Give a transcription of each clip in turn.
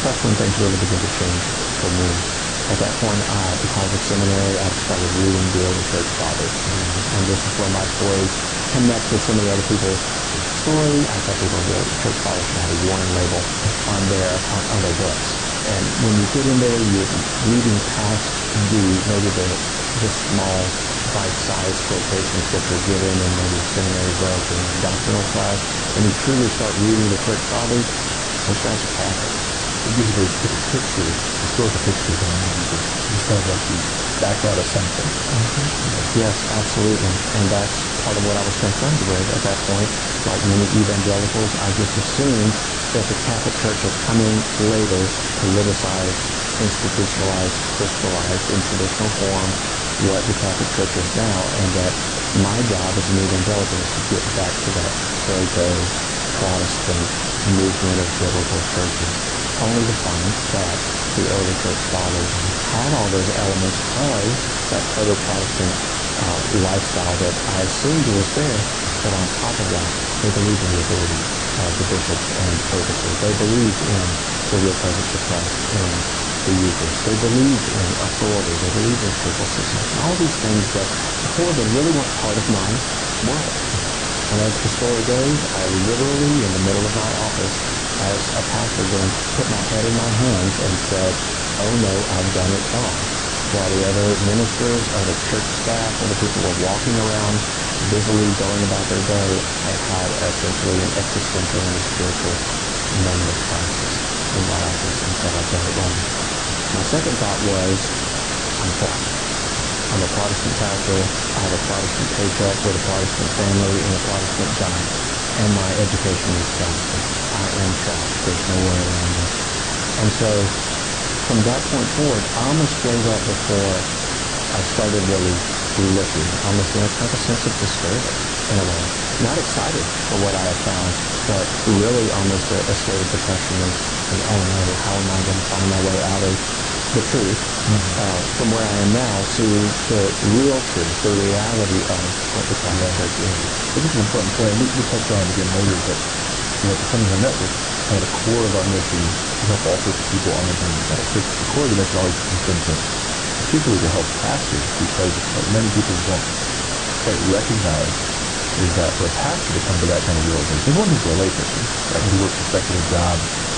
that's when things really began to change for me. At that point, because of seminary, I started reading the early church fathers. And this is where my story connects with so many other people's story. I tell people the church fathers should have a warning label on their books. And when you get in there, you're reading past the small bite-sized quotations that you're given in maybe a seminary book or a doctrinal class, and you truly start reading the church fathers. Those guys are Catholic. It gives you a different picture, historical picture than just kind of like the background of something. Yes, absolutely. And that's part of what I was confronted with at that point. Like many evangelicals, I just assumed that the Catholic Church had come in later, politicized, institutionalized, crystallized in traditional form what the Catholic Church is now, and that my job as an evangelical is to get back to that proto-Protestant movement of biblical churches, only to find that the early church fathers had all those elements of that proto-Protestant lifestyle that I assumed was there, but on top of that, they believed in the authority of the bishops and papacy. They believed in the real presence of Christ in the Eucharist. They believed in authority. They believed in papal succession. All these things that before then really weren't part of my world. And as the story goes, I literally, in the middle of my office, as a pastor, then put my head in my hands and said, oh no, I've done it wrong. While the other ministers, other church staff, other people were walking around busily going about their day, I had essentially an existential and a spiritual moment of crisis in my office and said, I've done it wrong. My second thought was, I'm black. I'm a Protestant pastor. I have a Protestant paycheck with a Protestant family and a Protestant job. And my education is Protestant. I am trapped. There's no way around it. And so, from that point forward, I almost gave up before I started really looking, almost in a kind of a sense of despair in a way. Not excited for what I had found, but really almost a state of depression of, oh no, how am I going to find my way out of the truth from where I am now to the real truth, the reality of what the Catholic Church is. This is an important point. We touch on it again later, but the Friends of the Network, kind of the core of our mission to help all sorts of people on the journey to Catholic Church. The core of the mission always has been to, particularly to help pastors, because what many people don't quite recognize is that for a pastor to come to that kind of realization, there's one thing for a layperson, right, who works a secular job,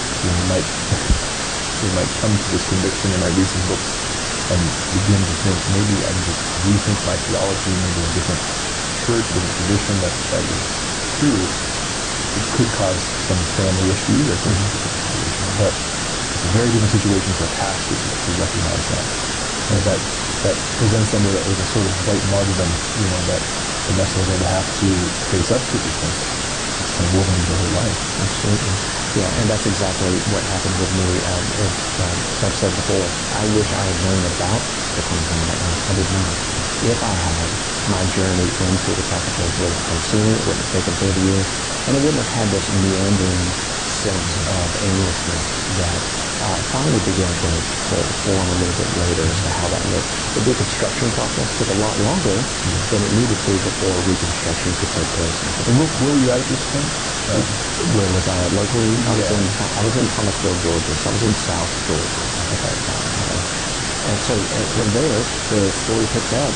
they might come to this conviction, they might read some books and begin to think, maybe I can just rethink my theology, maybe a different church, a different tradition that is true. It could cause some family issues or some situation, but it's a very different situation for a pastor to recognize that. And that presents them with a sort of white martyrdom, that the mess they're going to have to face up to because it's kind of woven into their whole life. Absolutely. Yeah, and that's exactly what happened with me. As I've said before, I wish I had known about the Queensland Network. I did not. If I had, my journey into the Catholic Church would have come sooner, it wouldn't have taken 30 years, and it wouldn't have had this meandering sense of aimlessness that finally began to form a little bit later as to how that looked. The deconstruction process took a lot longer than it needed to before reconstruction could take place. And where were you at this point? Where was I locally? I was in Thomasville, Georgia, so I was in South Georgia at that time. And so from there, the story picked up.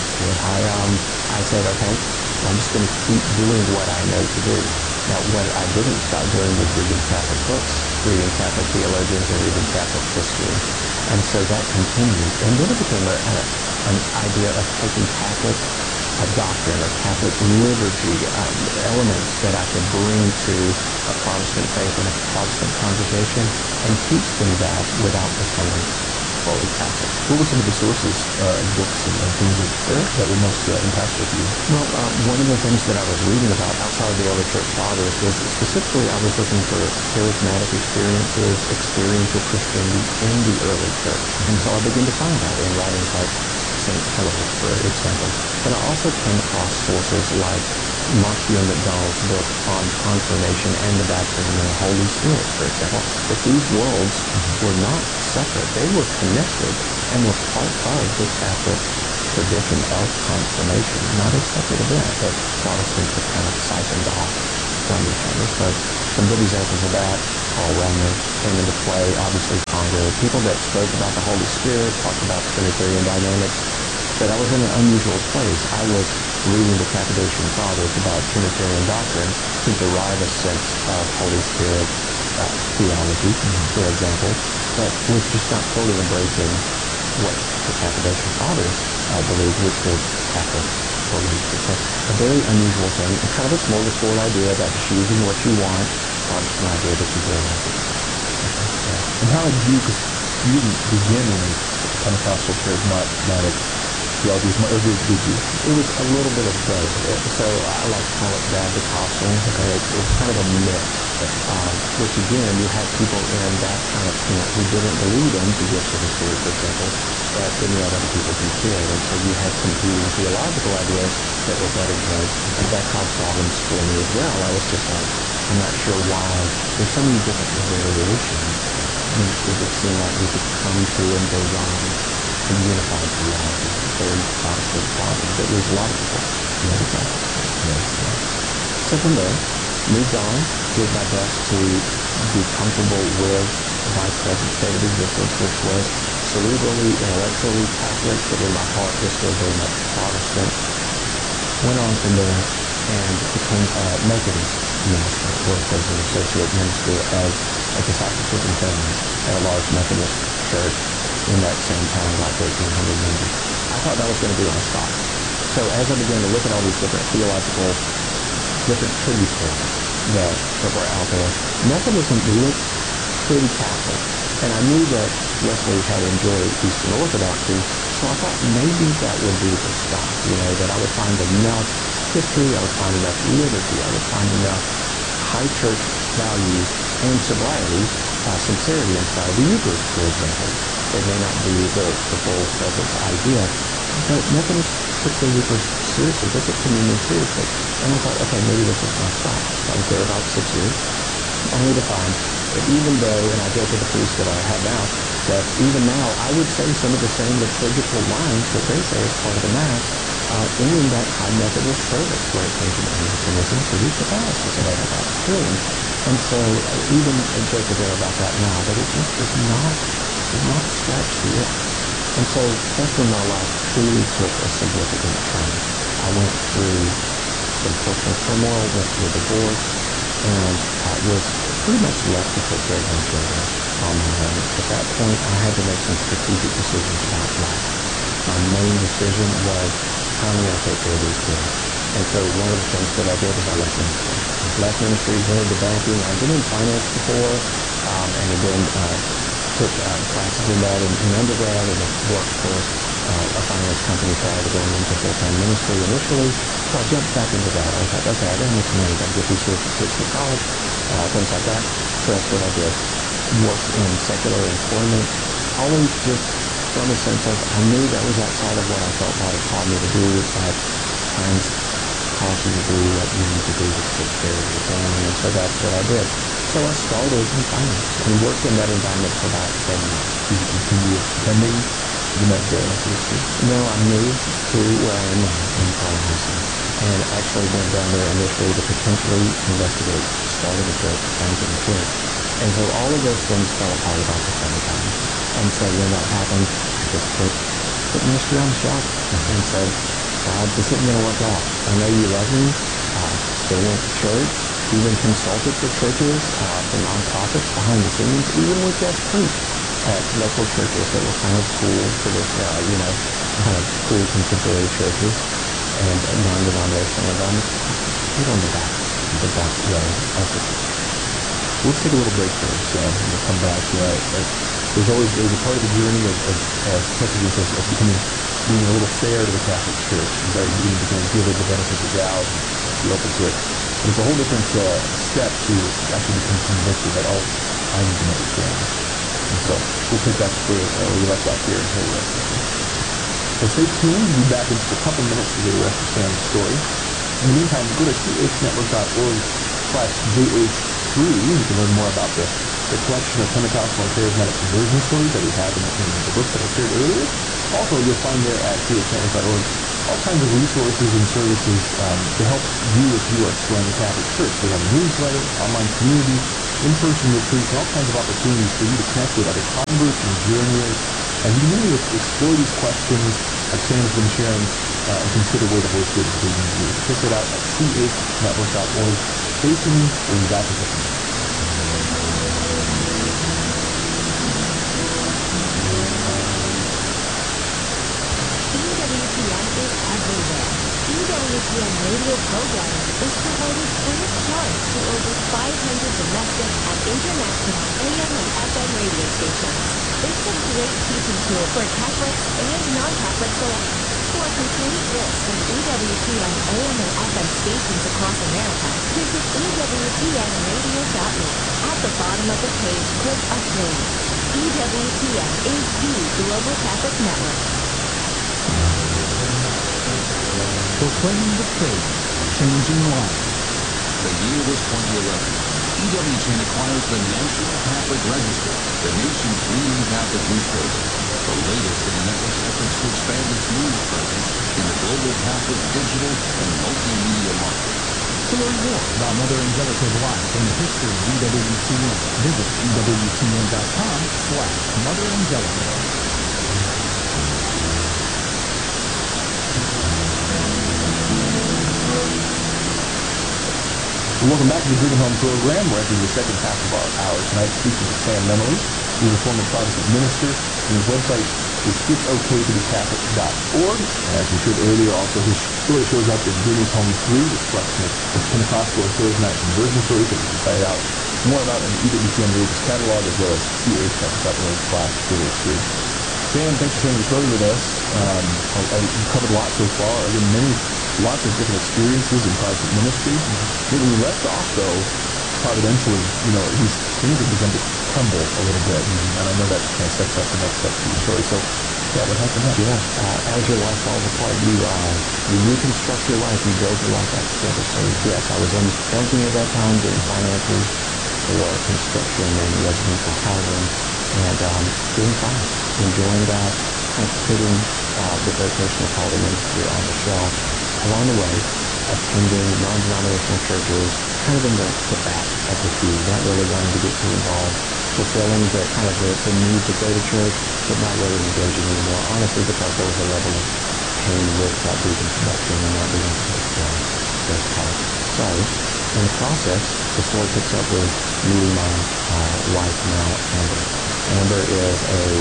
I said, okay, I'm just going to keep doing what I know to do. Now, what I didn't stop doing was reading Catholic books, reading Catholic theologians, and reading Catholic history. And so that continued. And then it became an idea of taking Catholic doctrine or Catholic liturgy, elements that I could bring to a Protestant faith and a Protestant congregation and teach them that without becoming fully Catholic. What were some of the sources and books and things that were most impactful to you? Well, one of the things that I was reading about outside of the early church fathers was specifically I was looking for charismatic experiences, experiential Christianity in the early church. And so I began to find that in writings like St. Hilary, for example. But I also came across sources like Marcio McDonald's book on confirmation and the baptism in the Holy Spirit, for example, that these worlds were not separate. They were connected and were part of the Catholic tradition of confirmation, not a separate event that Protestants have kind of siphoned off from each other. So Some good examples of that, Carl Reiner came into play, obviously Conger, people that spoke about the Holy Spirit, talked about Trinitarian dynamics. But I was in an unusual place. I was reading the Cappadocian Fathers about Trinitarian doctrine to derive a sense of Holy Spirit theology, for example, but was just not fully embracing what the Cappadocian Fathers believed, which was Catholic beliefs. It's a very unusual thing. It's kind of a smorgasbord idea about choosing what you want, Protestant idea that you very like it. Yeah. And how did you, because you didn't begin in a Pentecostal charismatic theology as much, or did you? It was a little bit of both. So I like to call it Baptist-Costal. Okay. It was kind of a mix, which again, you had people in that kind of camp who didn't believe in the gifts of the Spirit, for example, but then you had other people who did. And so you had competing theological ideas that were butting heads, and that caused problems for me as well. I was just like, I'm not sure why there's so many different variations. It would seem like we could come to and derive a unified theology, a very Protestant problem that leaves a lot of people really Catholic. So from there, moved on, did my best to be comfortable with my present state of existence, which was cerebrally, intellectually Catholic, but in my heart was still very much Protestant. Went on from there and became a Methodist minister, worked as an associate minister of a discipleship and families at a large Methodist church in that same town, about 1,300 members. I thought that was going to be my stop. So as I began to look at all these different theological, different tributaries that were out there, Methodism looked pretty Catholic. And I knew that Wesley had enjoyed Eastern Orthodoxy, so I thought maybe that would be the stop, that I would find enough history, I would find enough liturgy, I would find enough high church values and sobriety, sincerity inside the Eucharist, for example. It may not be the full presence idea, but Methodists took the Eucharist seriously, they took communion seriously. And I thought, okay, maybe this is my stop. So I was there about 6 years, only to find that even though, and I joke with the priest that I have now, that even now I would say some of the same liturgical lines that they say as part of the Mass in that high Methodist service where it came from Anglicanism to Catholicism about healing. And so even a joke with them about that now, but it just did not scratch the itch. And so that's when my life truly took a significant turn. I went through some personal turmoil, went through a divorce, and was pretty much left to take care of my children on my own. At that point, I had to make some strategic decisions about life. My main decision was, how am I going to take care of these kids? And so one of the things that I did was I left ministry. Left ministry, went into banking. I'd been in finance before, and had been took classes in that in undergrad, and had worked for a finance company prior to going into full-time ministry initially. So I jumped back into that. I thought, okay, I got to make some money, got to get these kids through college, things like that. So that's what I did. Worked in secular employment, always just from a sense of, I knew that was outside of what I felt God had called me to do, but times cause you to do what you need to do to take care of your family, and so that's what I did. So I started in finance and worked in that environment for about 10 years. Did you continue attending the Methodist Church? No, I moved to where I am now in Tallahassee, and actually went down there initially to potentially investigate starting a church, planting a church. And so all of those things fell apart about the same time. And so when that happened, I just put ministry on the shelf and said, God, this isn't going to work out. I know you love me. Still went to church, even consulted for churches, for nonprofits behind the scenes, even would just preach at local churches that were kind of cool, kind of cool contemporary churches and non-denominational events. We don't do that. The best way of the church. Let's take a little break first, and we'll come back. There's a part of the journey as Chesterton says, of being a little fair to the Catholic Church, right? Beginning to give it the benefit of the doubt, and be open to it. But it's a whole different step to actually become convicted that, oh, I need to make a change. And so we'll pick that where we left off here until the rest of it. So stay tuned. We'll be back in just a couple minutes to hear the rest of Sam's story. In the meantime, go to chnetwork.org/JH3. You can learn more about the collection of Pentecostal and charismatic conversion stories that we have in the book that I shared earlier. Also, you'll find there at chnetwork.org all kinds of resources and services to help you if you are exploring the Catholic Church. We have a newsletter, online community, in-person retreats, and all kinds of opportunities for you to connect with other converts and journeyers. And you can really explore these questions, like Sam's been sharing, and consider where the Holy Spirit is leading you. Check that out at chnetwork.org. Stay tuned. We'll be back in just a minute. EWTN is everywhere. EWTN radio programming is provided free of charge to over 500 domestic and international AM and FM radio stations. It's a great teaching tool for Catholics and non-Catholics alike. For a complete list of EWTN AM and FM stations across America, visit EWTNradio.net. At the bottom of the page, click Affiliates. EWTN is the Global Catholic Network. Proclaiming the faith, changing lives. The year was 2011. EWTN acquires the National Catholic Register, the nation's leading Catholic newspaper, the latest in the network's efforts to expand its news presence in the global Catholic digital and multimedia market. To learn more about Mother Angelica's life and the history of EWTN, visit EWTN.com/Mother Angelica. Welcome back to the Driven Home program. We're entering the second half of our hour tonight, speaking to Sam Memoli. He's a former Protestant minister, and his website is itsokaytobecatholic.org. As we showed earlier, also his story shows up in Driven Home 3, this collection of Pentecostal and charismatic conversion stories that you can find out more about in the EWTN Religious Catalog, as well as chcatholic.org/3. Sam, thanks for sharing your story with us. You covered a lot so far. Again, lots of different experiences in Protestant ministry. When we left off, though, providentially, things have begun to crumble a little bit. And I know that kind of sets up the next step of your story. So, what happened next? Yeah, as your life falls apart, you reconstruct your life, you build your life back together. So, yes, I was in banking at that time, doing finances for construction and residential housing, and doing fine, enjoying that, kind of putting the vocational call to ministry on the shelf. Along the way, attending non-denominational churches, kind of in the back of the queue, not really wanting to get too involved, fulfilling the need to go to church, but not really engaging anymore, honestly, because there was a level of pain with that deconstruction and not being able to fulfill those calls. So, in the process, the story picks up with meeting my wife now, Amber. Amber is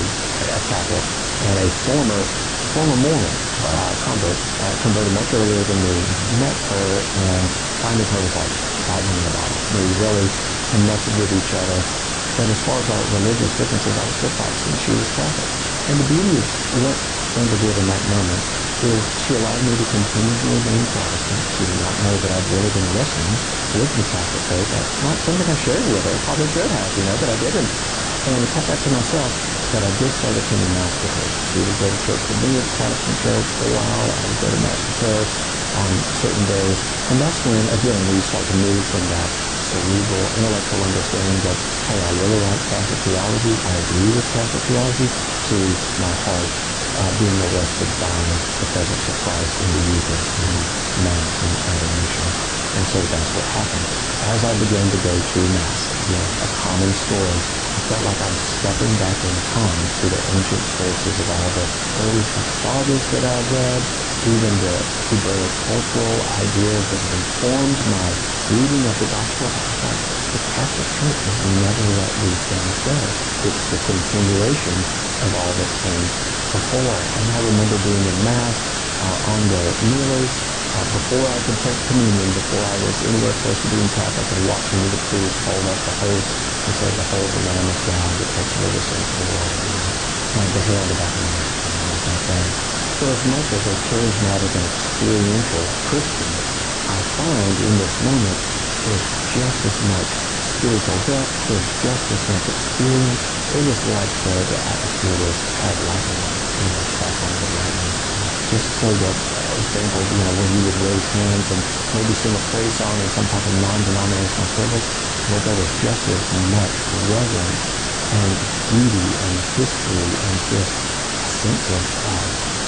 a Catholic and a former Mormon convert, converted much earlier than me. Met her, and finding her was like lightning in a bottle. We really connected with each other. But as far as our religious differences, I was still Protestant. She was Catholic. And the beauty of what Amber did in that moment is she allowed me to continue to remain Protestant. She did not know that I'd really been wrestling with the Catholic faith. That's not something I shared with her. Probably should have, but I didn't. And I kept that to myself. But I just started attending Mass with her. She would go to church with me at the Protestant church for a while. I would go to Mass with her on certain days. And that's when, again, we start to move from that cerebral, intellectual understanding that, hey, I really like Catholic theology, I agree with Catholic theology, to my heart being arrested by the presence of Christ in the Eucharist and Mass and adoration. And so that's what happened. As I began to go to Mass, a common story, I felt like I was stepping back in time to the ancient sources of all the early church fathers that I read, even the Hebraic cultural ideas that have informed my reading of the Gospel. I was like, the Catholic Church has never let these things go. It's the continuation of all that came before. And I remember being in Mass on the kneelers before I could take communion, before I was anywhere close to being Catholic, and watching the priest hold up the host and say, "Behold the Lamb of God that takes away the sins of the world." Kind of the hair on the back of my neck, like that. So as much as a charismatic and experiential Christian, I find in this moment there's just as much spiritual depth, there's just as much experience. It was like the atmosphere was kind of lightning, crackling with lightning. Just so that, example, when you would raise hands and maybe sing a praise song in some type of non-denominational service, well, there was just as much reverence and beauty and history and just a sense of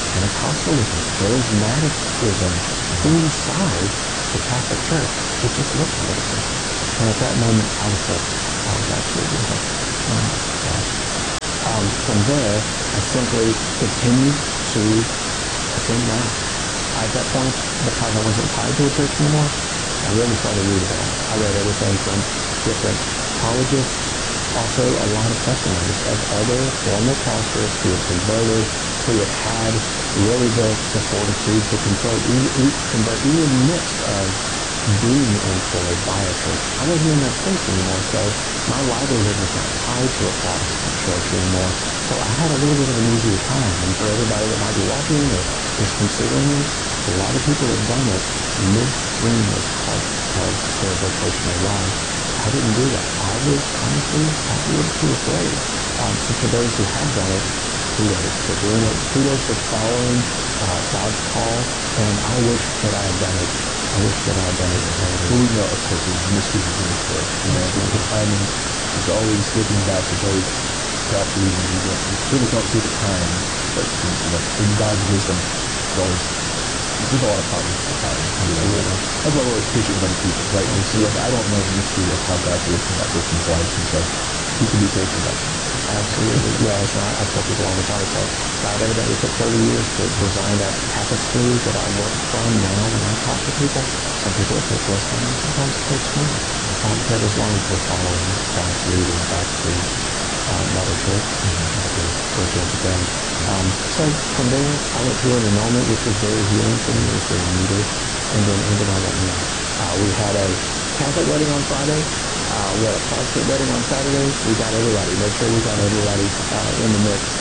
Pentecostalism, charismaticism inside the Catholic Church. It just looked a little different. And at that moment, I was hooked. I was absolutely hooked. Gosh. From there, I simply continued to attend Mass. At that point, because I wasn't tied to a church anymore, I really started reading it all. I read everything from different apologists, also a lot of testimonies of other former pastors who had converted, who had really the fortitude to convert even in the midst of being employed by a church. I wasn't in that space anymore, so my livelihood was not tied to a Protestant church anymore. So I had a little bit of an easier time. And for everybody that might be watching or is considering it, a lot of people have done it midstream as part of their vocational life. I didn't do that. I was honestly a little too afraid. So for those who have done it, kudos for doing it. Kudos for following God's call. And I wish that I had done it. I wish that I had done it earlier. Well, we know, of course, there's mysteries of grace there. You know, the timing is always looking back. There's always perhaps a reason we certainly don't see the time, but in God's wisdom, there's always there's a lot of problems with the time. That's why we're always patient with other people, right? And so I don't know the mystery of how God's working that person's life, and so we can be patient about it. Absolutely. Yes, I tell people all the time, so God evidently took 30 years to design that tapestry that I work from now when I talk to people. Some people it takes less time, sometimes it takes more. But as long as we're following God's leading back to Mother Church, we're good to go. So from there, I went through an annulment, which was very healing for me. It was very needed. And then ended on that meal. We had a Catholic wedding on Friday. We had a Protestant wedding on Saturday. We got everybody. Made sure we got everybody in the mix.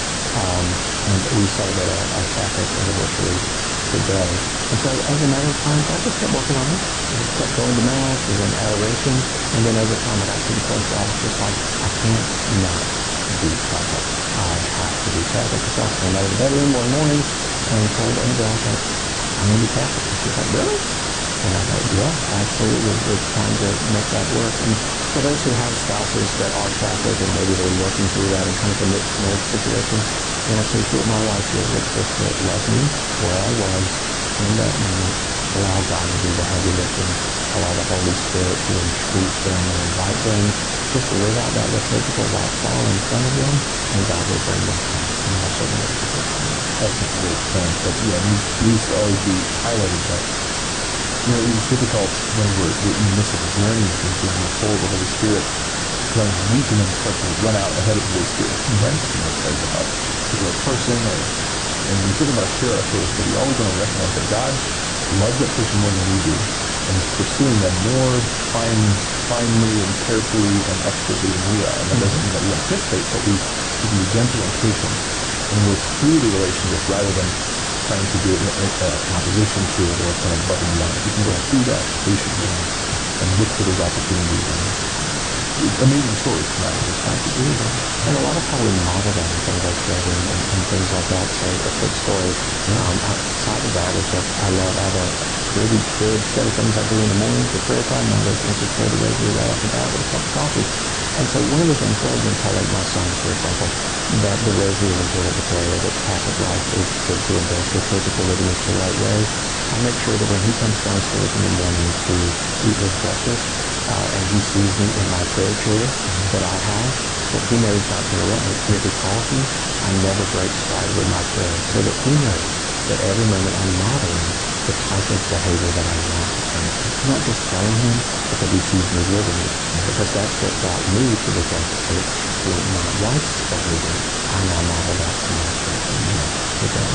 And we celebrate our Catholic anniversary today. And so as a matter of time, I just kept working on it. I just kept going to Mass and then adoration. And then over time, I got to the place where I was just like, I can't not be Catholic. I have to be Catholic. So I came out of the bedroom one morning and told Angel, I was like, I'm going to be Catholic. And she's like, really? And I thought, yeah, absolutely. It's time to make that work. And for those who have spouses that are Catholic and maybe they're working through that and kind of a mixed marriage situation, the answer to what my wife did was just to love me where I was in that moment, allow God to do the heavy lifting, allow the Holy Spirit to entreat them and invite them, just live out that liturgical lifestyle in front of them, and God will bring them home. And that's what makes it good. That's a great point. But yeah, it needs to always be highlighted that it's difficult when we're in the midst of a journey and being full of the Holy Spirit. Sometimes we can then start to run out ahead of the Holy Spirit, right? It says about a particular person, and we certainly want to share our faith, but we always want to recognize that God loves that person more than we do, and is pursuing them more finely and carefully and expertly than we are. And that doesn't mean that we anticipate, but we can be gentle and patient and work through the relationship rather than trying to do it in opposition to it or kind of above and beyond. We can go through that patiently and look for those opportunities. And amazing stories come out of this. Absolutely. And a lot of how we model that in some of our children and things like that. So a quick story outside of that is that I have a pretty good set of things I do in the morning for prayer time. I listen to Pray the Rosary right off the bat with a cup of coffee. And so one of the things, rather than telling my son, for example, that the Rosary is important to pray, or that Catholic life is good to embrace liturgical living is the right way, I make sure that when he comes downstairs in the morning to eat his breakfast, and he sees me in my prayer chair that I have, that he knows not to interrupt me. If he calls me, I never break stride with my prayer, so that he knows that every moment I'm modeling the type of behavior that I want to parent. Not just telling him, but that he sees me living it. Because that's what brought me to the Catholic Church through my wife's behavior. I now model that to my children today.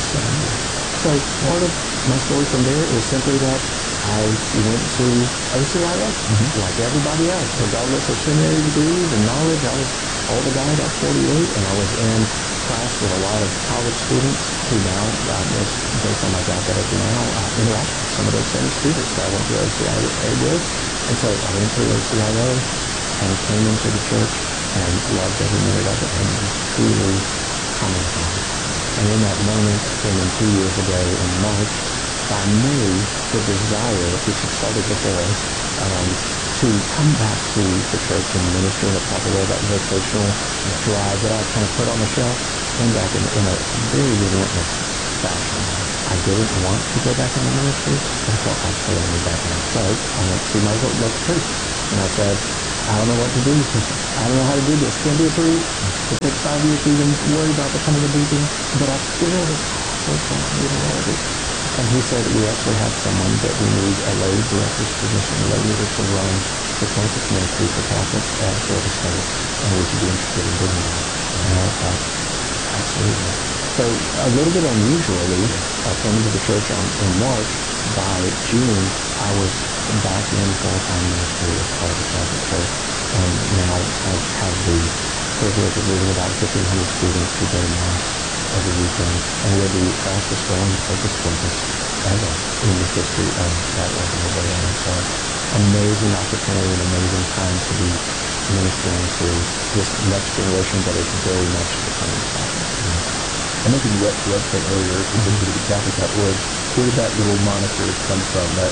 So part of my story from there is simply that I went to OCIA, like everybody else, regardless of seminary degrees and knowledge. I was older guy, about 48, and I was in class with a lot of college students who now, based on my job that I do now, interact with some of those same students that I went to OCIA with. And so I went to OCIA and came into the church and loved every minute of it and was truly coming home. And in that moment, came in 2 years ago in March, by me, the desire, which had started before, to come back to the church and minister in a proper way, that vocational drive that I kind of put on the shelf, came back in a very relentless fashion. I didn't want to go back into ministry, but I felt God pulling me back in. So I went to see my local priest, and I said, I don't know what to do. I don't know how to do this. Can't be a priest. It takes 5 years to even worry about becoming a deacon. But I feel this call, so God, what do I do? And he said, we actually have someone that we need a lay director's position, a lay leader to run the campus ministry for Catholic Florida State. And would you be interested in doing that? And I was like, absolutely. So a little bit unusually, I came into the church in March. By June, I was back in full-time ministry as part of the Catholic Church, and now I have the privilege of leading about 1,500 students who go to Mass every weekend, and we're the fastest growing focus campus ever in the history of that organization. So amazing opportunity and amazing time to be ministering to this next generation that is very much becoming Catholic. I mentioned the website earlier, Catholic.org. Where did that little moniker come from? That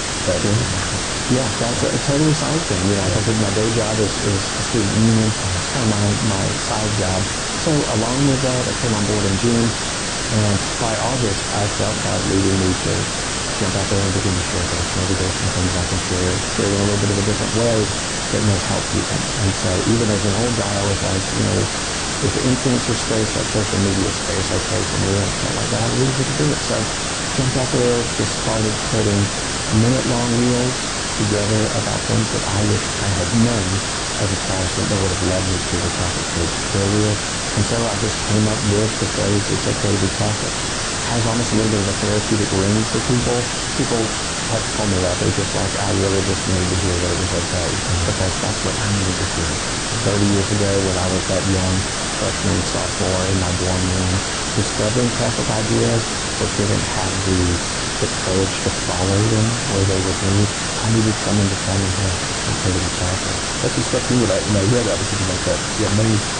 Yeah, that's a totally side thing. You know, like I said, my day job is student union. It's kind of my side job. So along with that, I came on board in June, and by August, I felt God leading me to jump out there and begin to share this. Maybe there's some things I can share in a little bit of a different way that may help people. And so even as an old guy, I was like, you know, is the influencer space, that social media space, okay for me? And I felt like God leads me to do it. So jumped out there, just started putting minute-long reels together about things that I wish I had known as a Protestant that would have led me to the Catholic faith earlier. And so I just came up with the phrase, it's okay to be Catholic. Has almost a little bit of a therapeutic ring for people. People have told me that. They're just like, I really just needed to hear that it was okay. Because that's what I needed to hear. 30 years ago when I was that young freshman, sophomore in my dorm room, discovering Catholic ideas, but didn't have the courage to follow them where they would lead. I needed someone to tell me, hey, it's okay to be Catholic. That's what struck me when I read that. I was thinking like that. Yeah,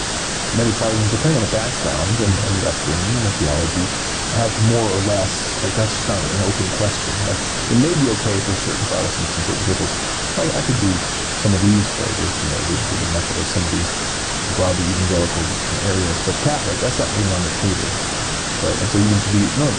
many Protestants, depending on the background and the upbringing and the theology, have more or less, like that's just not an open question. Like, it may be okay for certain Protestants and certain peoples. I could do some of these flavors, you know, the Methodist, some of these broadly evangelical areas, but Catholic, that's not even on the table. Right? And so you can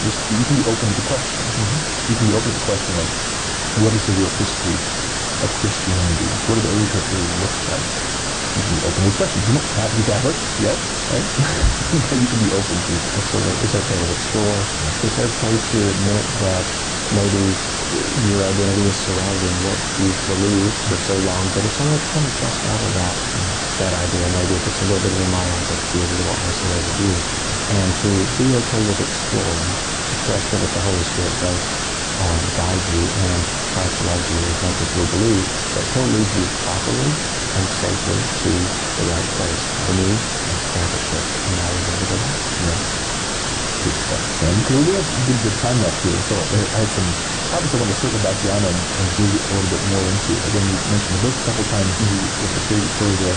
be open to the question. You can be open to the question of what is the real history of Christianity? What did the early church really look like? You can be open to those questions. You don't have to be Catholic yet, right? But you can be open to it. Absolutely. It's okay to explore. It's okay to admit that maybe your identity is surrounding what you've believed for so long, but it's all kind of just out of that idea. Maybe if it's a little bit of a myopathy, a little isolated view. And to be okay with exploring, to trust that if the Holy Spirit does guide you and Christ loves you as much as we believe, that He'll lead you properly and safely to the right place. For me, Catholic Church, and I was able to do that. Yeah. Good stuff. And we have a good time left here, so I had some topics I want to circle back down and dig a little bit more into. Again, you mentioned the book a couple times. With the favorite story there.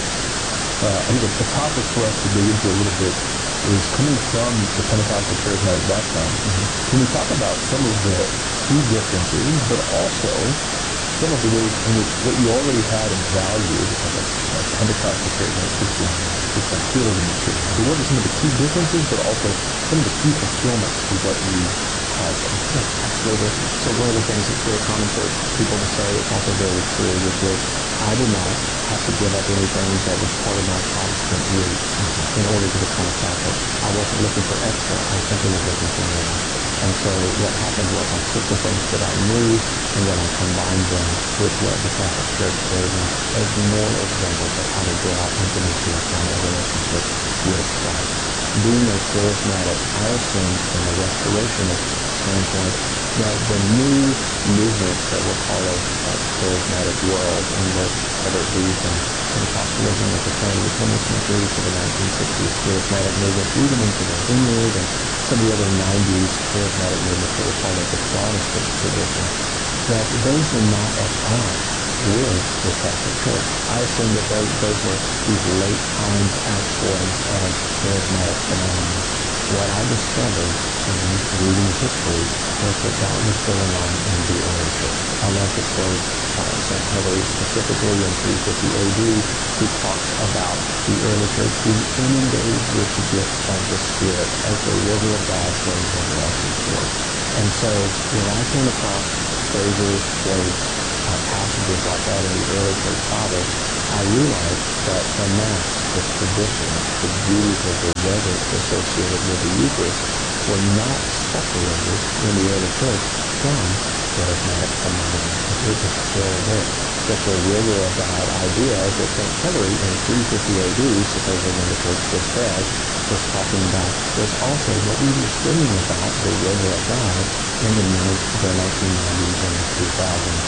I think a topic for us to dig into a little bit is coming from the Pentecostal charismatic background. Can we talk about some of the key differences, but also some of the ways in which what you already had and valued as a Pentecostal charismatic Christian is fulfilled in the church? So what are some of the key differences, but also some of the key fulfillments to what you had? Yeah, absolutely. So one of the things that's very common for people to say, it's also very true, which is I did not have to give up anything that was part of my Protestant roots in order to become a Catholic. I wasn't looking for extra. I simply was looking for more. And so what happened was I took the things that I knew and then I combined them with what the Catholic Church gave me as more examples of how to draw intimacy from a relationship with Christ. Being a charismatic, I assumed from a restorationist standpoint that the new movements that were part of that charismatic world in the, whether it be from Pentecostalism at the turn of the 20th century to the 1960s charismatic movement, even into the Vineyard and some of the other 90s charismatic movements that were part of the Protestant tradition, that those were not at odds with the Catholic Church. I assume that those were these late times outpourings of charismatic phenomena. what I discovered in reading history was that that was going on in the early church. I love to quote St. Hilary specifically in 350 AD, who talks about the early church being inundated with the gift of the Spirit as the river of God flows over us and forth. And so when I came across phrases, quotes, passages like that in the early church fathers, I realized that the Mass, the traditions, the duties of the reverence associated with the Eucharist were not separated in the early church from charismatic phenomenon. It was still there. That the river of God idea that St. Hilary in 350 AD, supposedly when the church was dead, was talking about was also what we were singing about, the river of God, in the 1990s and the 2000s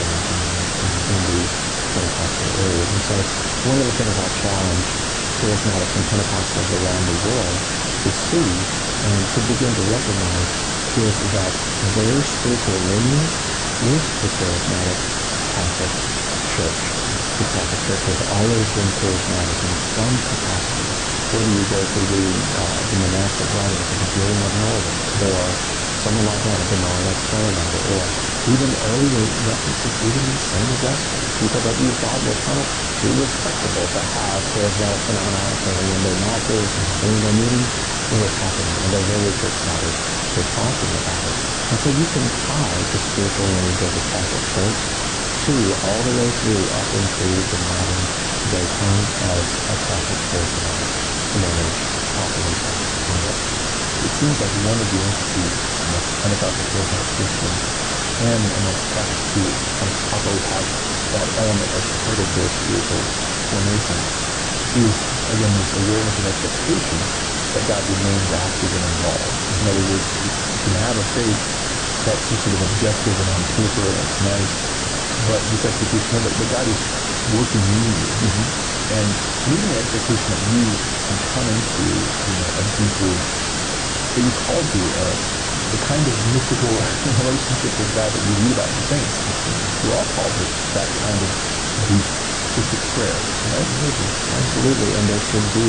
in these Pentecostal areas. And so one of the things I challenge charismatics and Pentecostals around the world to see and to begin to recognize is that their spiritual lineage is the charismatic Catholic Church. The Catholic Church has always been charismatic in some capacity. Whether you go through the monastic writings of the Julian of Norwich, or someone like that, a Bernard of Clairvaux, or even earlier references even in St. Augustine, people that you thought were kind of too respectable to have charismatic phenomena occurring in their masses and in their meetings. It was happening, and those early church fathers were talking about it. And so you can tie the spiritual lineage of the Catholic Church to all the way through up into the modern day time as a Catholic charismatic lineage properly so. It seems like one of the entities amongst Pentecostal charismatic Christians and amongst Catholics who kind of properly have that element as part of their spiritual formation is, again, this awareness and expectation that God remains active and involved. In other words, you can have a faith that's just sort of objective and on paper and it's nice, but this expectation of that God is working in you. And even the expectation that you can come into, a deeper, that you're called to the kind of mystical relationship with God that you read about in the saints. We're all called to that kind of deep, mystic prayer, right? Absolutely. And there should be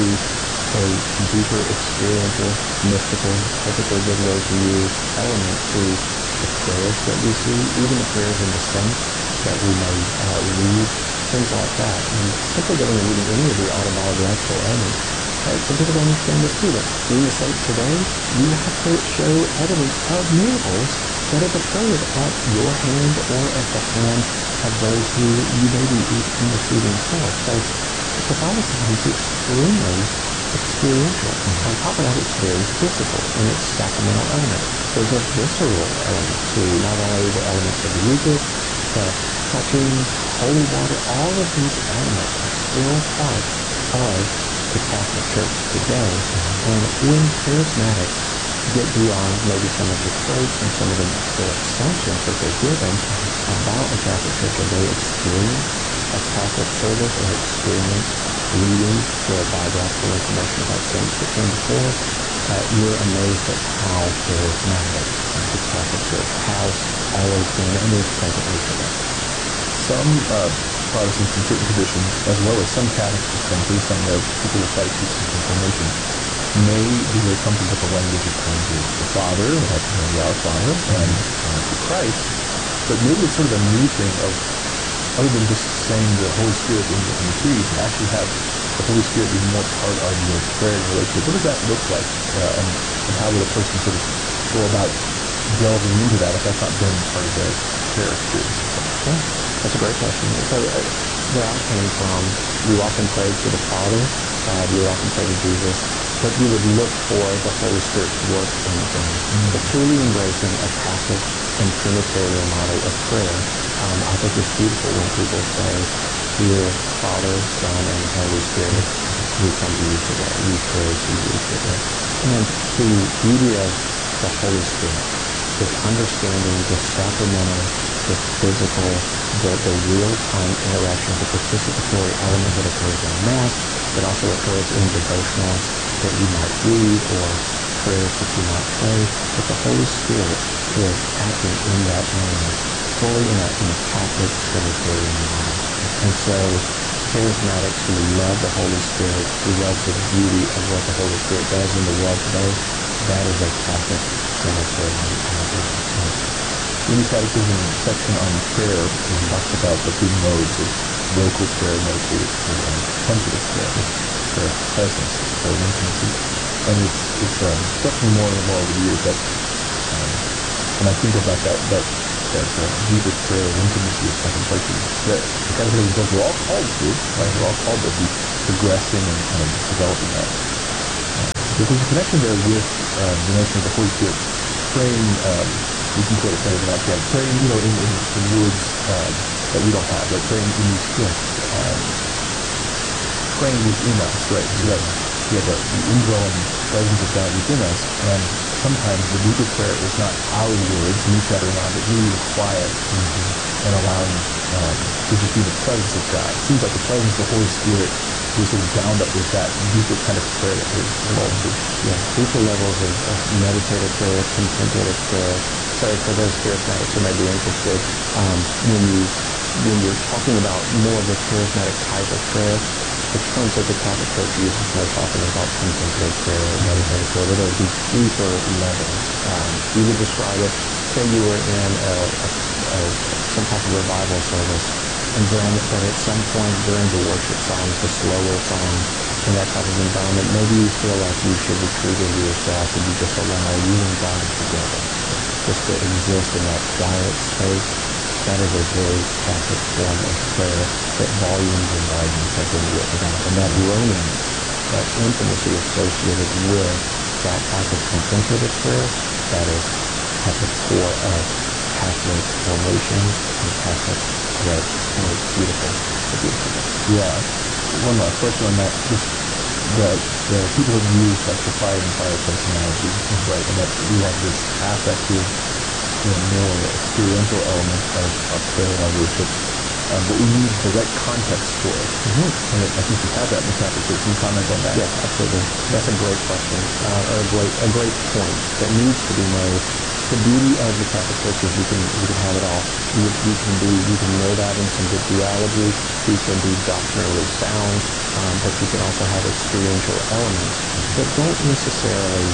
a deeper experiential, mystical, perfectly good word to use, element to the prayers that we see, even the prayers in the saints that we may read, things like that. And simply going and reading any of the autobiographical elements, some people don't understand this too, that being a saint today, you have to show evidence of miracles that have occurred at your hand or at the hand of those who you may be interceding for. So Catholicism is extremely experiential. On top of that, it's very physical in its sacramental element. There's a visceral element to not only the elements of the Eucharist, but touching, holy water, all of these elements are still part of the Catholic Church today. And when charismatics get beyond maybe some of the tropes and some of the assumptions that they're given about the Catholic Church, and they experience a Catholic service or experience reading the biographical information about saints that came before, you're amazed at how charismatic the Catholic Church has always been and is presently today. Some Protestants in certain traditions, as well as some Catholics, just kind of based on their particular catechesis and formation, may be very comfortable with the language of praying to the Father, the Our Father, and to Christ, but maybe it's sort of a new thing of, other than just saying the Holy Spirit in the creed, actually have the Holy Spirit be more part of your prayer and relationship. What does that look like, and how would a person sort of go about delving into that if that's not been part of their prayer experience? Yeah, that's a great question. So where I came from, you often prayed to the Father, you would often pray to Jesus, but you would look for the Holy Spirit to work in things. But truly embracing a Catholic and Trinitarian model of prayer, I think it's beautiful when people say, "Dear Father, Son, and Holy Spirit, we come to you today. We pray to you today." And the beauty of the Holy Spirit is understanding the sacramental, the physical, the real-time interaction, the participatory element that occurs in Mass, that also occurs in devotionals that you might read or prayers that you might pray, but the Holy Spirit is acting in that moment fully in a Catholic Trinitarian model. And so charismatics who love the Holy Spirit, who love the beauty of what the Holy Spirit does in the world today, that is a Catholic Trinitarian idea. In the Catechism section on prayer, it talks about the three modes of vocal prayer, meditative prayer, and contemplative prayer. Prayer of presence, prayer of intimacy. And it's struck me more and more over the years that when I think about that deeper prayer of intimacy of contemplation, that the Catechism says we're all called to, right? We're all called to be progressing and kind of developing that. But there's a connection there with the notion of the Holy Spirit praying. You can quote it better than I can. Praying, in words that we don't have, right? Praying in these, praying within us, right? So that we have the indwelling presence of God within us, and sometimes the deeper prayer is not our words, me chattering on, but really the quiet and allowing to just be the presence of God. It seems like the presence of the Holy Spirit is sort of bound up with that deeper kind of prayer that we're called to. Yeah, deeper levels of meditative prayer, contemplative prayer. So for those charismatics who may be interested, when you're talking about more of the charismatic type of prayer, the terms that the Catholic Church uses most often is like contemplative prayer or meditative prayer, where there's these deeper levels. You would describe it, say you were in some type of revival service, and then that at some point during the worship songs, the slower songs, in that type of environment, maybe you feel like you should retreat into yourself and you just allow you and God together, just to exist in that quiet space. That is a very Catholic form of prayer that volumes and volumes have been written about. And that loneliness, that intimacy associated with that type of contemplative prayer, that is at the core of Catholic formation and Catholic growth. And it's beautiful. It's a beautiful thing. Yeah. One last question on that. Just the people have used like the fire and fireplace analogy, right? And that we have this affective, more experiential element of prayer and our worship, but we need the right context for it. And I think we have that in the Catholic Church. Can you comment on that? Yeah, absolutely. That's a great question, or a great point that needs to be made. The beauty of the Catholic Church is you can have it all. You can nerd out in some good theology. You can be doctrinally sound, but you can also have experiential elements that don't necessarily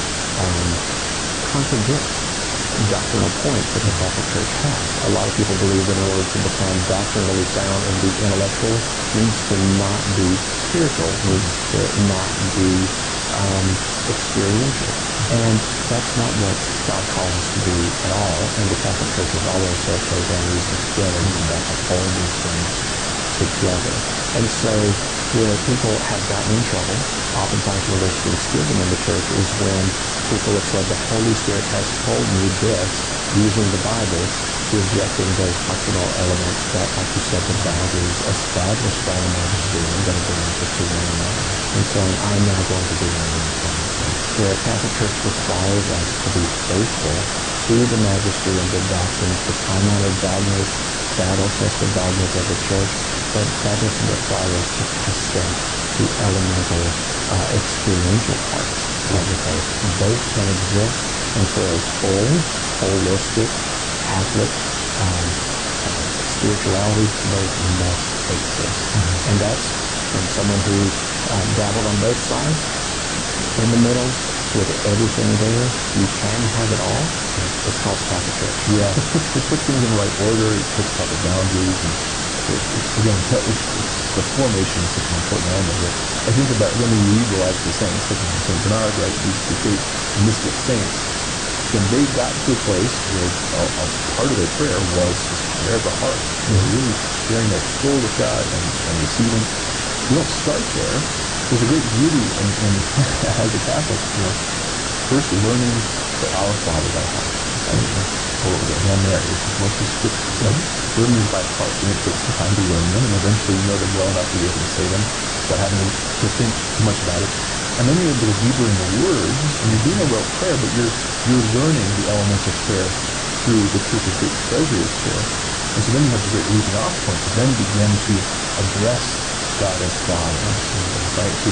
contradict doctrinal points that the Catholic Church has. A lot of people believe that in order to become doctrinally sound and be intellectual needs to not be spiritual, needs to not be experiential. And that's not what God calls us to do at all. And the Catholic Church has always said, okay, then we together, we've got to hold these things together. And so where people have gotten in trouble, oftentimes where there's been schism in the church, is when people have said the Holy Spirit has told me this, using the Bible, rejecting those doctrinal elements that, like you said, the boundaries established by the magisterium that have been instituted. And saying, I'm now going to do my own thing. The Catholic Church requires us to be faithful to the magisterium, the doctrines, the time-honored dogmas, battle-tested dogmas of the church, but that doesn't require us to forsake the elemental experiential parts of the faith. Both can exist, and for a full, holistic, Catholic spirituality, both must exist. And that's from someone who dabbled on both sides, in the middle, with everything there. You can have it all. It's called the Catholic Church. Yeah. It puts things in the right order. It puts proper boundaries. And it's the formation is such an important element here. I think about when we read the lives of the saints, such as St. Bernard, right, these great mystic saints, when they got to a place where a part of their prayer was this prayer of the heart, really sharing their soul with God and receiving. We don't start there. There's a great beauty in as a Catholic, first learning the Our Father by heart, or the Hail Mary, which is mostly scripture, right? Learning these by heart, and it takes some time to learn them, and eventually you know them well enough to be able to say them without having to think too much about it. And then you're able to go deeper in the words, and you're doing a real prayer, but you're learning the elements of prayer through the Church's great treasury of prayer. And so then you have the great leaping off point to then begin to address God as Father, right? To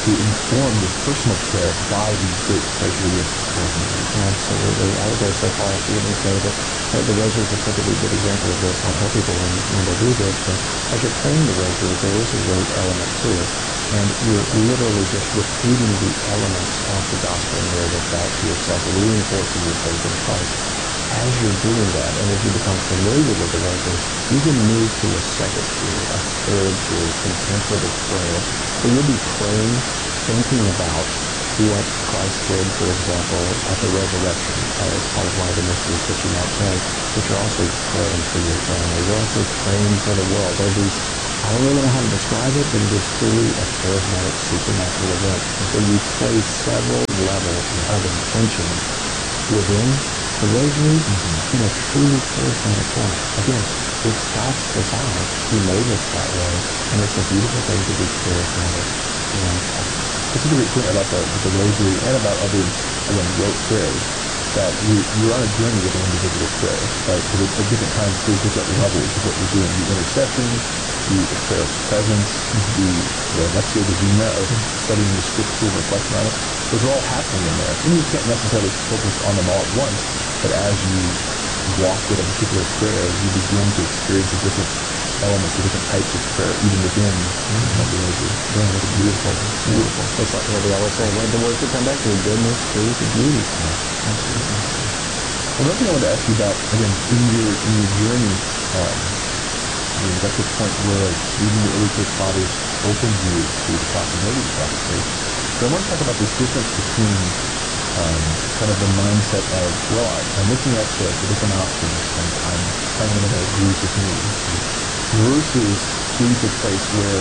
to inform this personal prayer by these great treasury of prayers and words. Absolutely. I would go so far as to even say that the rosary is a perfectly good example of this. I tell people when they do this that as you're praying the rosary, there is a rote element to it. And you're literally just repeating the elements of the gospel narrative back to yourself, reinforcing your faith in Christ. As you're doing that, and as you become familiar with the rosary, you can move to a second period, a third period, contemplative prayer, where you'll be praying, thinking about what Christ did, for example, at the resurrection as part of one of the mysteries that you might pray, but you're also praying for your family. You're also praying for the world. There are these, I don't really know how to describe it, but it is truly a charismatic supernatural event where you pray several levels of intentions within the rosary in a truly charismatic format. Again, it's God's design. He made us that way, and it's a beautiful thing to be charismatic and Catholic. That's a great point about the rosary and about other, again, rote prayers, that you're on a journey with an individual prayer, right? Because at different times, there's different levels of what you're doing. The intercessions, the prayer of presence, the Lectio Divina of studying the scripture and reflecting on it. Those are all happening in there. And you can't necessarily focus on them all at once, but as you walk with a particular prayer, you begin to experience the different elements, the different types of prayer, even within the rosary. Yeah, it's beautiful. Beautiful. It's like what we always say, when the words that come back to me, goodness, truth, and beauty. Absolutely. Another thing I wanted to ask you about, again, in your journey, you got to a point where reading the early church fathers opened you to the possibility of the Catholic faith. So I want to talk about this difference between kind of the mindset of, well, I'm looking at the different options and I'm finding one that agrees with me, versus getting to a place where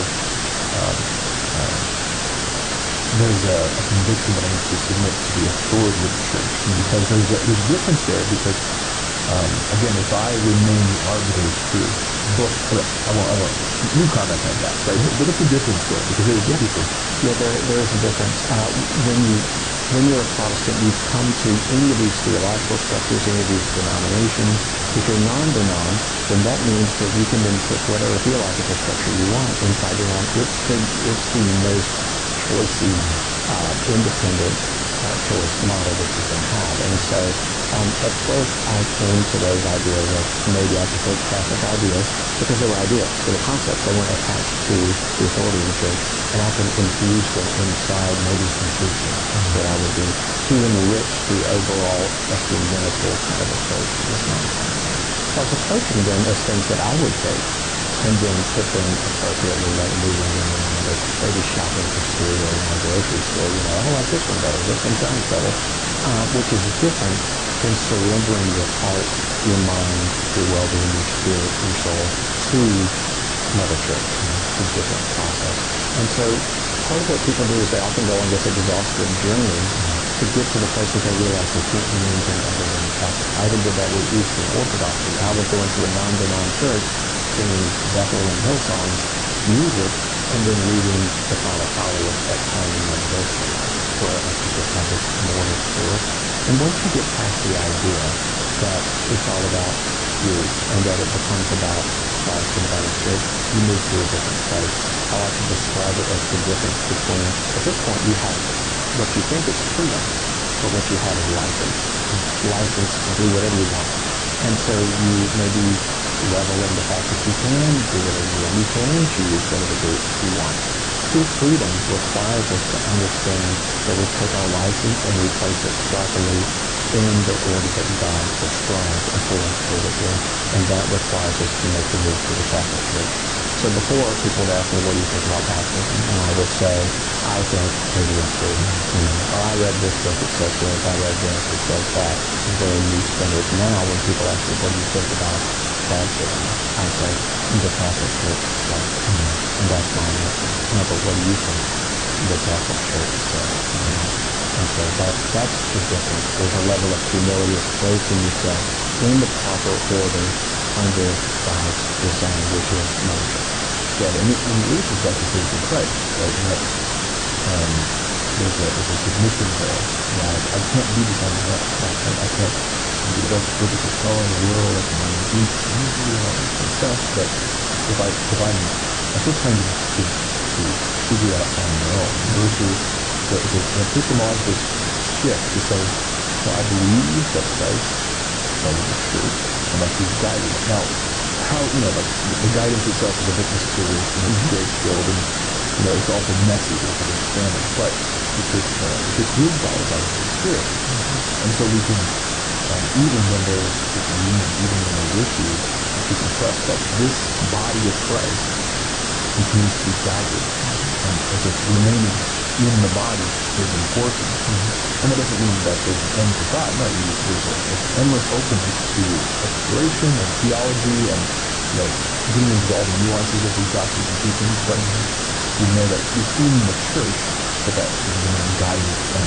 there's a conviction that I need to submit to the authority of the church. Because there's a difference there, because again, if I remain the arbiter of truth, I won't, you comment on that, right? But what's the difference there? Because there's a difference. Yeah, there is a difference. When you're a Protestant, you come to any of these theological structures, any of these denominations. If you're non-denom, then that means that you can then put whatever theological structure you want inside your own. It's the most choicey, independent choice model that you can have. And so at first I came to those ideas of maybe I could take Catholic ideas, because they were ideas, they were concepts, they weren't attached to the authority of the church, and I can infuse them inside maybe some teaching that I would do to enrich the overall ecumenical kind of approach to this non-denom. So I was approaching them as things that I would take and then put them appropriately, like moving them around, or maybe shopping for cereal in a grocery store, I like this one better, this one sounds better, which is different than surrendering your heart, your mind, your well-being, your spirit, your soul to Mother Church. It's a different process. And so part of what people do is they often go on this exhaustive journey to get to the place that they realize they can't do anything other than Catholic. I even did that with Eastern Orthodoxy. I would go into a non-denom church singing Bethlehem Hillsongs music and then reading the Father Folliot at time in my devotional life, where I could just have this morning for. And once you get past the idea that it's all about you and that it becomes about Christ and about His church, you move to a different place. I like to describe it as the difference between, at this point you have what you think is freedom, but what you have is license. License to do whatever you want. And so you maybe revel in the fact that you can do whatever you want. You can choose whatever group you want. True freedom requires us to understand that we take our license and we place it properly in the order that God prescribed and for us biblically. And that requires us to make the move to the Catholic Church. So before, people would ask me, what do you think about baptism? And I would say, I think A, B, and C. Or I read this book, it says this. I read this, it says that. Very loose-centered. Now, when people ask me, what do you think about baptism? I say, the Catholic Church says. And that's my answer. No, but what do you think the Catholic Church says? And so that's the difference. There's a level of humility of placing yourself in the proper order under God's design, which is Mother Church. Yeah, and it really comes back to faith in Christ, right? And that there's a submission there. I can't do this on my own. I can't be the best biblical scholar in the world. I can easily all this kind of stuff. But if I'm still trying to to figure out on their own versus the epistemological shift to say, no, I believe that Christ started the church and that he's guiding it. Now, how, like the guidance itself is a bit mysterious and it's grace-filled and, it's also messy because of his family. But the church is guided by the Holy Spirit. And so we can, even when there's disagreement, even when there's issues, we can trust that this body of Christ continues to be guided. And so remaining in the body is important. And that doesn't mean that there's an end to God. No, there's an endless openness to exploration and theology and getting into all the nuances of these doctrines and teachings. But we know that within the church that is going to guide and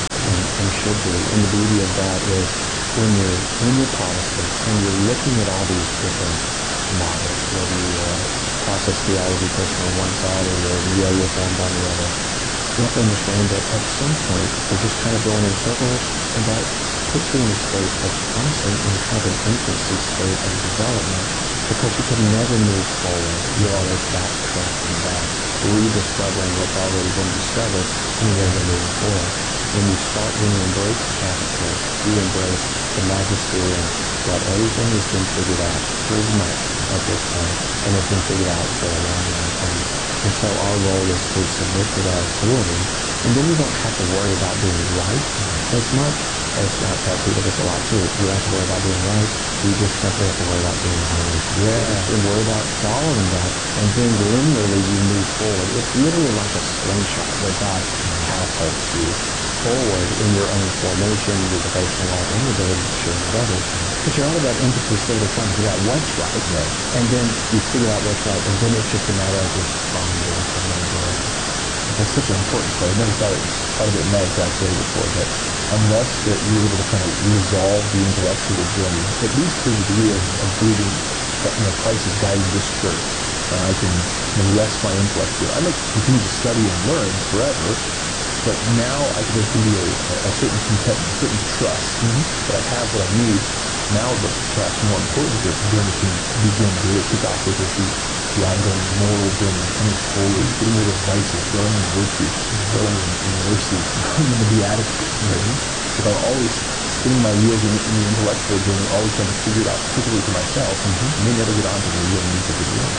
should be. And the beauty of that is when you're Protestant and you're looking at all these different models, whether you're a process theology person on one side or you're Neo Reformed on the other, you have to understand that at some point we're just kind of going in circles, and that puts you in a state of, honestly, in kind of an infancy state of development, because you can never move forward. You're always backtracking back, rediscovering what's already been discovered, and you're never moving forward. When you embrace the Catholic Church, you embrace the magisterium that everything has been figured out pretty much at this point, and has been figured out for a long, long time. And so our role is to submit to that authority, and then you don't have to worry about being right as much as I've told people this a lot too. You don't have to worry about being right. You just simply have to worry about being holy. And worry about following that, and then linearly you move forward. It's literally like a slingshot that God catapults you forward in your own formation, your devotional life, and your ability to share with others. Because you're out of that infancy state of trying to figure out what's right, and then you figure out what's right, and then it's just a matter of responding from there. That's such an important point. I've never thought of it in that exact way before, that unless that you're able to kind of resolve the intellectual journey, at least to the degree of believing that Christ is guiding this church, and I can rest my intellect here. I may continue to study and learn forever, but now there can be a certain contentment, a certain trust that I have what I need. Now, but perhaps more important, the journey can begin to really kick off with the ongoing moral journey, becoming holy, getting rid of vices, growing in virtue, growing in mercy, growing in the beatitudes. If I'm always spinning my wheels in the intellectual journey, always trying to figure it out particularly for myself, I may never get onto the real needs of the journey.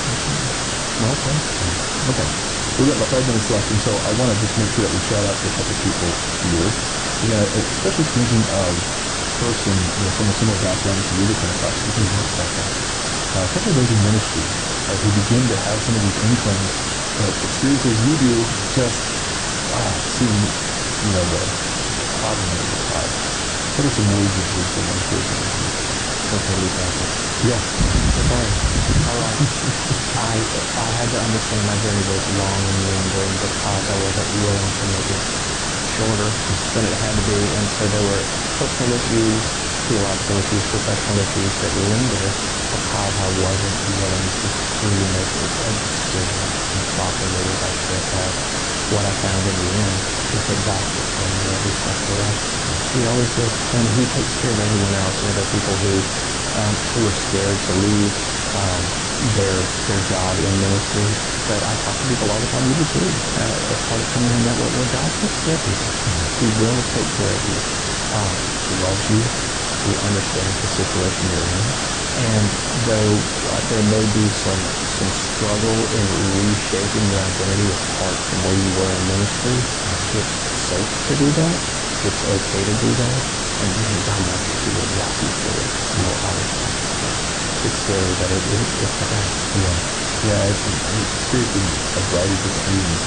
Okay. We've got about 5 minutes left, and so I want to just make sure that we shout out to a couple people here. Especially thinking of a person from a similar background to you, the Pentecostal background. A couple of those in ministry who begin to have some of these inklings, experiences you do, just seeing the problem of the life. What are some words of wisdom and encouragement? Okay, Catholic. Yeah. Okay. All right. I had to understand my journey was long and meandering because I wasn't willing to make it shorter than it had to be, and so there were personal issues, theological issues, professional issues that lingered because I wasn't willing to truly make it a decision properly as I should have. What I found in the end is that God took care of every step of the way. He always did, and He takes care of everyone else. There are people who are scared to leave their job in ministry, but I talk to people all the time, you do too, as part of coming in network, where God takes care of people. He will take care of you. He loves you. He understands the situation you're in. And though there may be some struggle in reshaping your identity apart from where you were in ministry, it's safe to do that. It's okay to do that. And God loves you to walk you through it. He'll always walk you through it. It's scary, but it's okay. Yeah, it's seriously a variety of different reasons.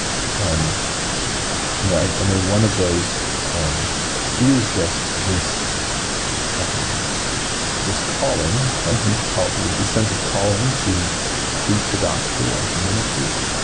I know one of those is just this calling, the sense of calling to preach the gospel and to ministry.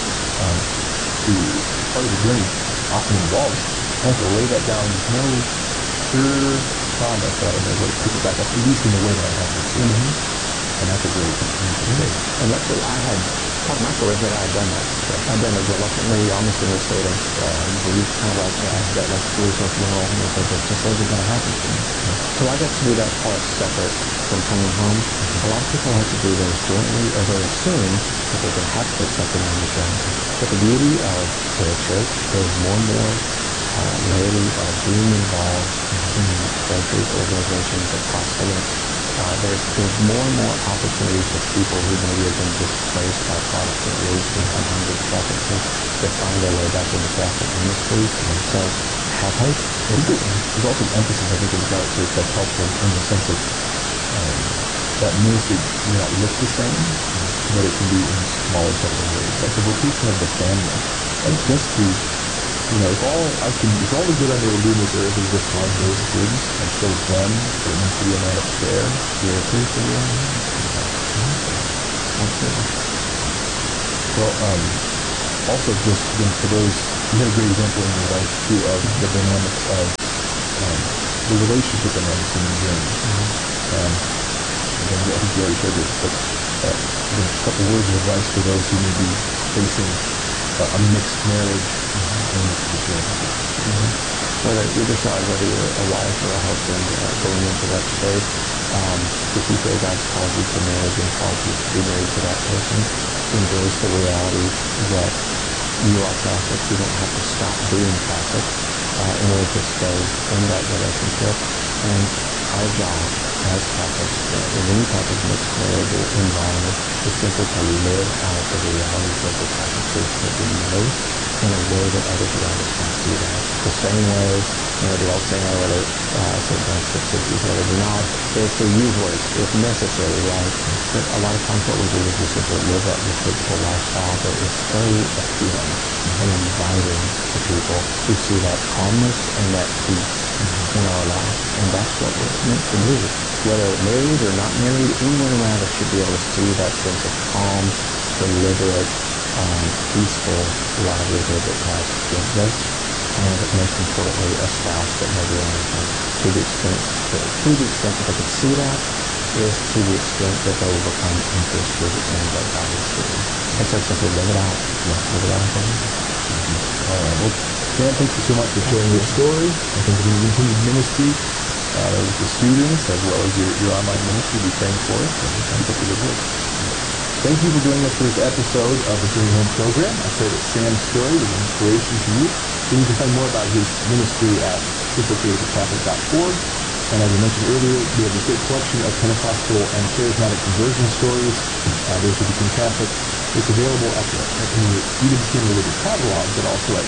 Part of the journey often involves having to lay that down. There's no sure promise that I'm able to pick it back up, at least in the way that I have before. And that's a great thing to say. And luckily, I had part of my story is that I had done that. I'd done it reluctantly, almost in a state of grief, kind of like that, like spiritual funeral, because it just wasn't going to happen to me. So I got to do that part separate from coming home. A lot of people have to do those jointly, or they assume that they're going to have to put something on the ground. But the beauty of the church is more and more laity are being involved in churches, organizations, apostolates. There's more and more opportunity for people who maybe have been displaced by Protestant roots and come under the Catholic Church to find their way back into Catholic ministry. So have hope. There's also an emphasis, I think, in the Catholic Church that's helpful in the sense of that ministry may not look the same, but it can be in smaller, subtle ways. Like the vocation of the family. Like just to, if all the good I've able to do in this earth is just love those kids and show them what it means to be a man of prayer, you're a priest of your own. Absolutely. Well, also just again, for those, you had a great example in your life too of the dynamics of the relationship dynamics in the journey. Again, I think you already shared this, but a couple words of advice for those who may be facing a mixed marriage in this situation. Whether either side, whether you're a wife or a husband going into that space, if you feel God's called you to marriage and called you to be married to that person, embrace the reality that you are Catholic. You don't have to stop being Catholic in order to stay in that relationship. And our job as Catholics, in any type of mixed marriage environment, is simply to live out the realities of the Catholic Church that we know in a way that others around us can see that. The same way, the old saying, whether St. Francis is whether or not, is to use words if necessary, right? But a lot of times what we do is we simply live that liturgical lifestyle that is so appealing and inviting to people who see that calmness and that peace in our life. And that's what we're meant to do. Whether married or not married, anyone around us should be able to see that sense of calm, deliberate, peaceful livelihood that Christ gives us, and most importantly, a spouse that may be around to the extent that they can see that is to the extent that they will become interested in what God is doing. And so simply live it out. Live it out. All right. Well, Dan, thank you so much for sharing your story. I think the continued ministry with the students as well as your online ministry, be praying for us and keep up the good work. Thank you for joining us for this episode of the Journey Home program. I pray that Sam's story was an inspiration to you. And you can find more about his ministry at simplycreativecatholic.org. And as I mentioned earlier, we have this great collection of Pentecostal and charismatic conversion stories. Those who became Catholic. It's available in the EWTN Religious Catalog, but also at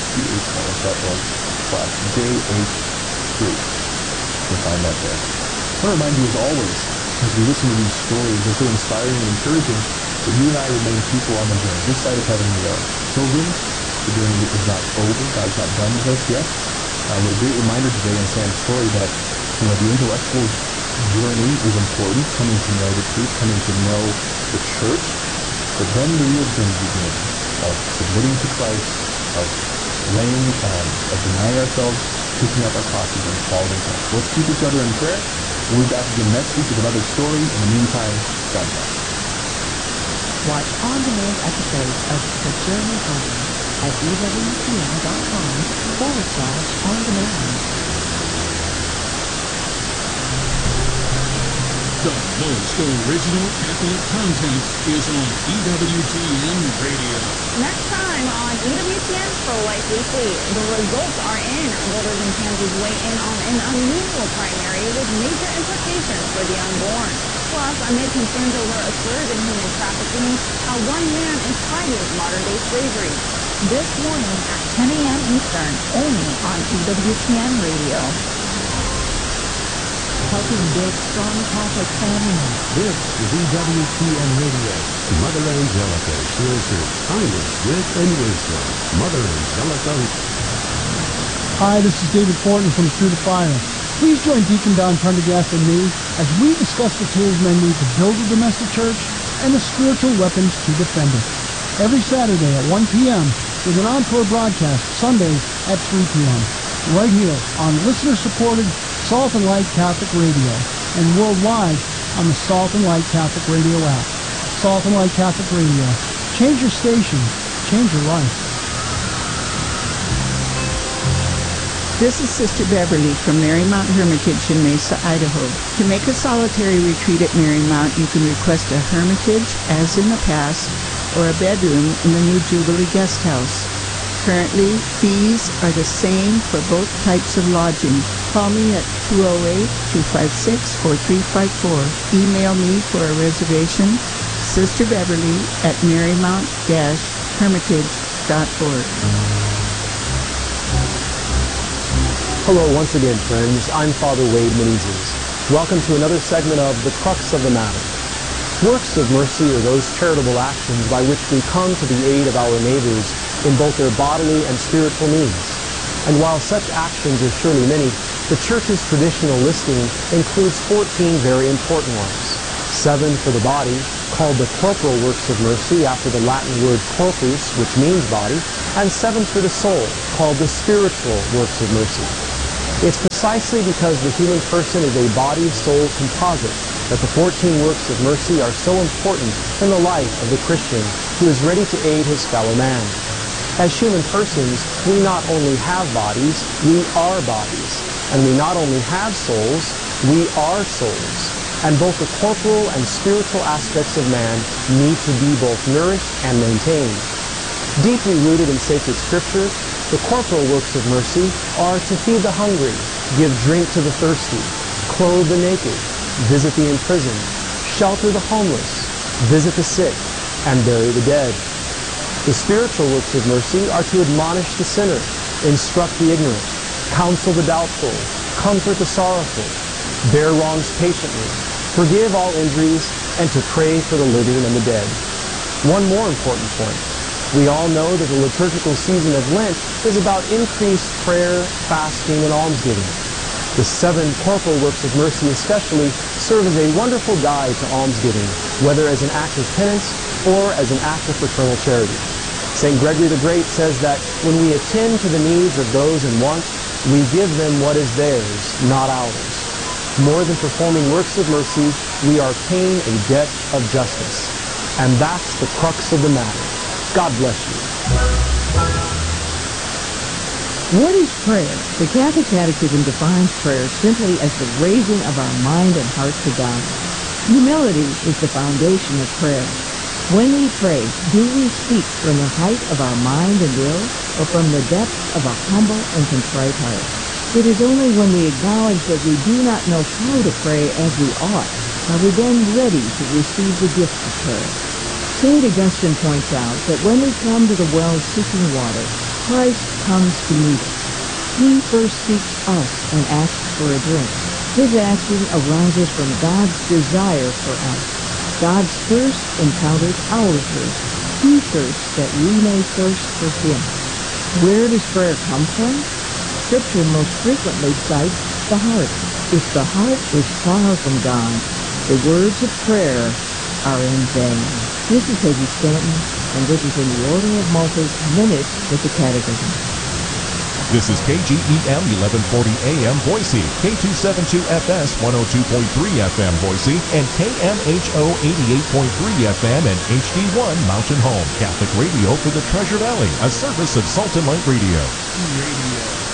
chls.org/JH3. You'll find that there. I want to remind you, as always, as we listen to these stories, they're so inspiring and encouraging, that you and I remain people on the journey. This side of heaven, we are pilgrims. The journey is not over. God's not done with us yet. What a great reminder today in Sam's story that the intellectual journey is important, coming to know the truth, coming to know the church. But then the real journey begins of submitting to Christ, of denying ourselves, picking up our crosses and following Him. Let's keep each other in prayer. We'll be back again next week with another story. In the meantime, God bless. Watch on-demand episodes of The Journey Home at EWTN.com/on-demand. The most original Catholic content is on EWTN Radio. Next time on EWTN Pro-Life Weekly, the results are in. Voters in Kansas weigh in on an unusual primary with major implications for the unborn. Plus, amid concerns over a surge in human trafficking, how one man is fighting modern-day slavery. This morning at 10 a.m. Eastern, only on EWTN Radio. Helping build strong Catholic families. This is EWTN Radio. Mother Angelica shares her kindness, wit, and wisdom. Mother Angelica. Hi, this is David Fortin from Through the Fire. Please join Deacon Don Prendergast and me as we discuss the tools men need to build a domestic church and the spiritual weapons to defend it. Every Saturday at 1 p.m. with an encore broadcast Sundays at 3 p.m. right here on listener-supported Salt and Light Catholic Radio and worldwide on the Salt and Light Catholic Radio app. Salt and Light Catholic Radio, Change your station. Change your life. This is Sister Beverly from Marymount Hermitage in Mesa, Idaho. To make a solitary retreat at Marymount, you can request a hermitage, as in the past, or a bedroom in the new Jubilee Guest House. Currently, fees are the same for both types of lodging. Call me at 208-256-4354. Email me for a reservation, Sister Beverly at marymount-hermitage.org. Hello once again, friends. I'm Father Wade Menezes. Welcome to another segment of The Crux of the Matter. Works of mercy are those charitable actions by which we come to the aid of our neighbors in both their bodily and spiritual needs. And while such actions are surely many, the Church's traditional listing includes 14 very important ones. 7 for the body, called the corporal works of mercy after the Latin word corpus, which means body, and 7 for the soul, called the spiritual works of mercy. It's precisely because the human person is a body-soul composite that the 14 works of mercy are so important in the life of the Christian who is ready to aid his fellow man. As human persons, we not only have bodies, we are bodies. And we not only have souls, we are souls. And both the corporal and spiritual aspects of man need to be both nourished and maintained. Deeply rooted in sacred scripture, the corporal works of mercy are to feed the hungry, give drink to the thirsty, clothe the naked, visit the imprisoned, shelter the homeless, visit the sick, and bury the dead. The spiritual works of mercy are to admonish the sinner, instruct the ignorant, counsel the doubtful, comfort the sorrowful, bear wrongs patiently, forgive all injuries, and to pray for the living and the dead. One more important point. We all know that the liturgical season of Lent is about increased prayer, fasting, and almsgiving. The 7 corporal works of mercy especially serve as a wonderful guide to almsgiving, whether as an act of penance or as an act of fraternal charity. St. Gregory the Great says that when we attend to the needs of those in want, we give them what is theirs, not ours. More than performing works of mercy, we are paying a debt of justice. And that's the crux of the matter. God bless you. What is prayer? The Catholic Catechism defines prayer simply as the raising of our mind and heart to God. Humility is the foundation of prayer. When we pray, do we speak from the height of our mind and will, or from the depths of a humble and contrite heart? It is only when we acknowledge that we do not know how to pray as we ought, are we then ready to receive the gift of prayer. St. Augustine points out that when we come to the well seeking water, Christ comes to meet us. He first seeks us and asks for a drink. His asking arises from God's desire for us. God's thirst encounters our thirst. He thirsts that we may thirst for Him. Where does prayer come from? Scripture most frequently cites the heart. If the heart is far from God, the words of prayer are in vain. This is Peggy Stanton, and this is in the Order of Malta's Minute with the Catechism. This is KGEM 1140 AM Boise, K272FS 102.3 FM Boise, and KMHO 88.3 FM and HD1 Mountain Home, Catholic Radio for the Treasure Valley, a service of Salt and Light Radio.